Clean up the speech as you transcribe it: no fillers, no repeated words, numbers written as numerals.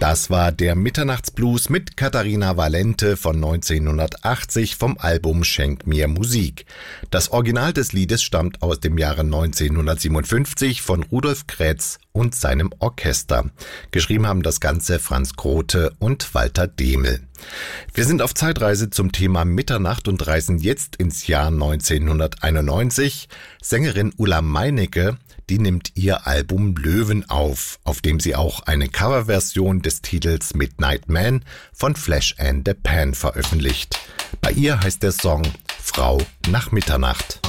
Das war der Mitternachtsblues mit Katharina Valente von 1980 vom Album Schenk mir Musik. Das Original des Liedes stammt aus dem Jahre 1957 von Rudolf Kretz und seinem Orchester. Geschrieben haben das Ganze Franz Grote und Walter Demel. Wir sind auf Zeitreise zum Thema Mitternacht und reisen jetzt ins Jahr 1991. Sängerin Ulla Meinecke, die nimmt ihr Album Löwen auf dem sie auch eine Coverversion des Titels Midnight Man von Flash and the Pan veröffentlicht. Bei ihr heißt der Song Frau nach Mitternacht.